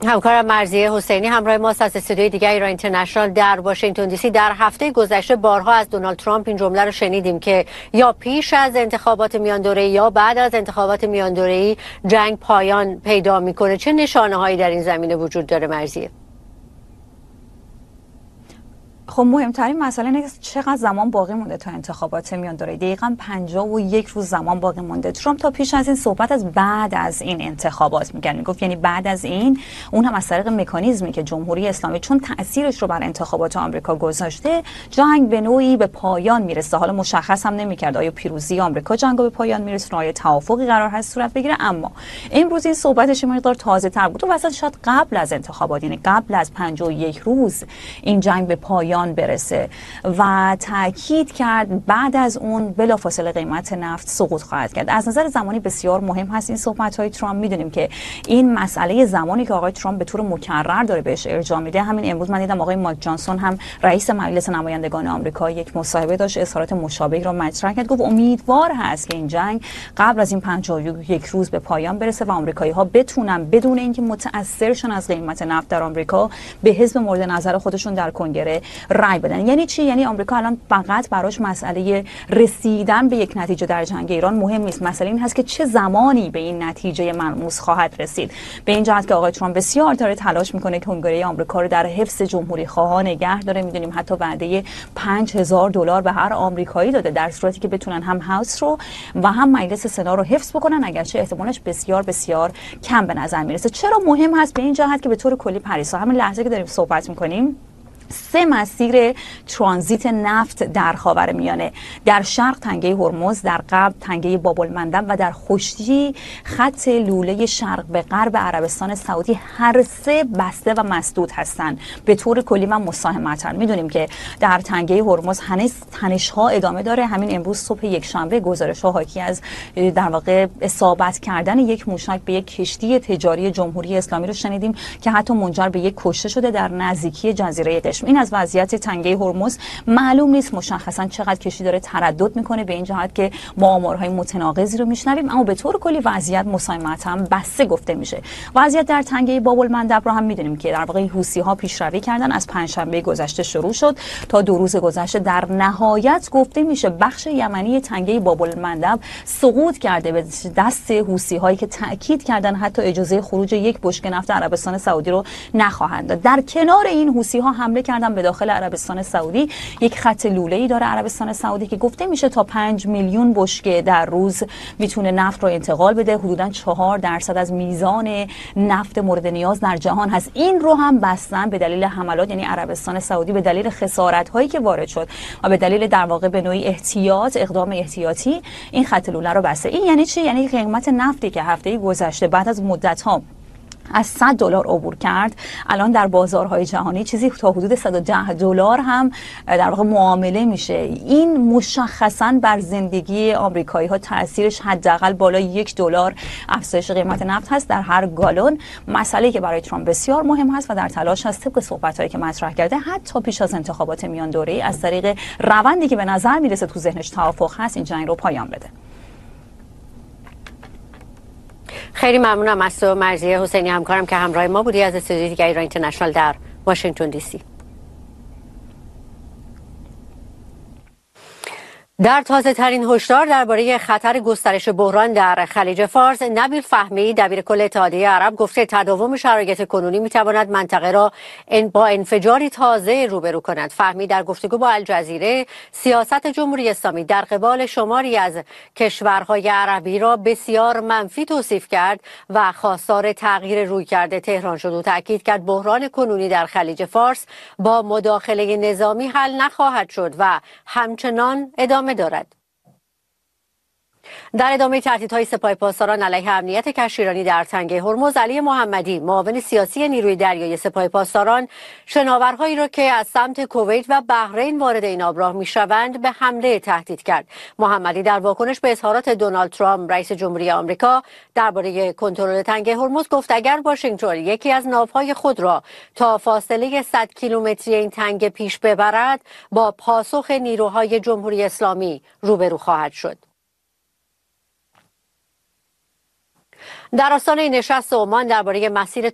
همکارم مرضیه حسینی همراه ماست از استودیوی دیگر ایران اینترنشنال در واشنگتن دی سی. در هفته گذشته بارها از دونالد ترامپ این جمله رو شنیدیم که یا پیش از انتخابات میان دوره‌ای یا بعد از انتخابات میان دوره‌ای جنگ پایان پیدا میکنه. چه نشانه‌هایی در این زمینه وجود داره مرضیه؟ خب مهمترین مسئله اینه چقدر زمان باقی مونده تا انتخابات میان دوره‌ای. دقیقاً 51 روز زمان باقی مونده. ترامپ تا پیش از این صحبت از بعد از این انتخابات میگفت، یعنی بعد از این، اون هم از طریق مکانیزمی که جمهوری اسلامی چون تأثیرش رو بر انتخابات آمریکا گذاشته، جنگ به نوعی به پایان میرسه. حالا مشخص هم نمی‌کرد آیا پیروزی آمریکا جنگ به پایان میرسه، آیا توافقی قرار هست صورت بگیره. اما امروز این صحبتش مقدار تازه‌تر بود و مثلا شاید قبل از انتخابات، یعنی قبل از 51 روز این جنگ به پایان برسه و تاکید کرد بعد از اون بلافاصله قیمت نفت سقوط خواهد کرد. از نظر زمانی بسیار مهم هست این صحبت‌های ترامپ. میدونیم که این مسئله زمانی که آقای ترامپ به طور مکرر داره بهش ارجاع میده. همین امروز من دیدم آقای مایک جانسون هم رئیس مجلس نمایندگان آمریکا یک مصاحبه داشت، اظهارات مشابهی را مطرح کرد. گفت امیدوار هست که این جنگ قبل از این 51 روز به پایان برسه و آمریکایی‌ها بتونن بدون اینکه متأثر شن از قیمت نفت در آمریکا به حزب مورد نظر خودشون در کنگره رای بدن. یعنی چی؟ یعنی آمریکا الان فقط براش مسئله رسیدن به یک نتیجه در جنگ ایران مهم نیست. مسئله این هست که چه زمانی به این نتیجه ملموس خواهد رسید. به این جهت که آقای ترامپ بسیار داره تلاش میکنه که کنگره آمریکا رو در حفظ جمهوری خواهان نگه داره. میدونیم حتی وعده $5000 به هر آمریکایی داده در صورتی که بتونن هم هاوس رو و هم مجلس سنا رو حفظ بکنن، اگرچه احتمالش بسیار بسیار کم به نظر میرسه. چرا مهم هست؟ به این جهت که به طور کلی پریسا همین لحظه که داریم صحبت میکنیم 3 مسیر ترانزیت نفت در خاورمیانه، در شرق تنگه هرمز، در غرب تنگه باب المندب و در خشکی خط لوله شرق به غرب عربستان سعودی، هر 3 بسته و مسدود هستند به طور کلی و مساهمتاً. میدونیم که در تنگه هرمز هنوز تنش‌ها ادامه داره. همین امروز صبح یک شنبه گزارش‌ها حاکی از در واقع اصابت کردن یک موشک به یک کشتی تجاری جمهوری اسلامی رو شنیدیم که حتی منجر به یک کشته شده در نزدیکی جزیره قشم. این از وضعیت تنگه هرمز. معلوم نیست مشخصا چقدر کشتی داره تردد میکنه، به این جهت که ما آمارهای متناقضی رو میشنویم، اما به طور کلی وضعیت مسالمتا بسته گفته میشه. وضعیت در تنگه باب المندب رو هم میدونیم که در واقع حوثی‌ها پیشروی کردن، از پنجشنبه گذشته شروع شد تا 2 روز گذشته. در نهایت گفته میشه بخش یمنی تنگه باب المندب سقوط کرده به دست حوثی‌هایی که تاکید کردن حتی اجازه خروج یک بشکه نفت عربستان سعودی رو نخواهند داد. در کنار این حوثی‌ها حمله کردن به داخل عربستان سعودی. یک خط لوله‌ای داره عربستان سعودی که گفته میشه تا 5 میلیون بشکه در روز میتونه نفت رو انتقال بده. حدوداً 4% از میزان نفت مورد نیاز در جهان هست. این رو هم بستن به دلیل حملات، یعنی عربستان سعودی به دلیل خسارت‌هایی که وارد شد و به دلیل در واقع به نوعی اقدام احتیاطی این خط لوله رو بسته. این یعنی چی؟ یعنی قیمت نفتی که هفته گذشته بعد از مدت‌ها از $100 عبور کرد، الان در بازارهای جهانی چیزی تا حدود $110 هم در واقع معامله میشه. این مشخصاً بر زندگی آمریکایی‌ها تاثیرش حداقل بالای $1 افزایش قیمت نفت هست در هر گالون. مسئله‌ای که برای ترامپ بسیار مهم هست و در تلاش هست طبق صحبت‌هایی که مطرح کرده حتی پیش از انتخابات میان دوره‌ای از طریق روندی که به نظر میرسه تو ذهنش توافق هست این جنگ رو پایان بده. خیلی ممنونم از تو مرضیه حسینی همکارم که همراه ما بودی از استودیوی دیگر ایران اینترنشنال در واشنگتن دی سی. در تازه ترین هشدار درباره خطر گسترش بحران در خلیج فارس، نبیل فهمی دبیر کل اتحادیه عرب گفته تداوم شرایط کنونی میتواند منطقه را با انفجاری تازه روبرو کند. فهمی در گفتگو با الجزیره سیاست جمهوری اسلامی در قبال شماری از کشورهای عربی را بسیار منفی توصیف کرد و خواستار تغییر رویکرد تهران شد و تاکید کرد بحران کنونی در خلیج فارس با مداخله نظامی حل نخواهد شد و همچنان ادامه دارد. در ادامه تهدیدهای سپاه پاسداران علیه امنیت کشتیرانی در تنگه هرمز، علی محمدی معاون سیاسی نیروی دریایی سپاه پاسداران شناورهایی را که از سمت کویت و بحرین وارد این آبراه میشوند به حمله تهدید کرد. محمدی در واکنش به اظهارات دونالد ترامپ رئیس جمهوری آمریکا درباره کنترل تنگه هرمز گفت اگر واشنگتن یکی از ناوهای خود را تا فاصله 100 کیلومتری این تنگه پیش ببرد با پاسخ نیروهای جمهوری اسلامی روبرو خواهد شد. در آستانه نشست عمان درباره مسیر